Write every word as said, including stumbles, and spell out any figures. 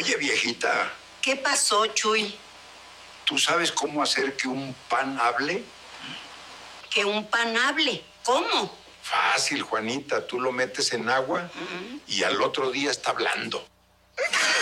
Oye, viejita. ¿Qué pasó, Chuy? ¿Tú sabes cómo hacer que un pan hable? ¿Que un pan hable? ¿Cómo? Fácil, Juanita. Tú lo metes en agua uh-huh. y al otro día está hablando.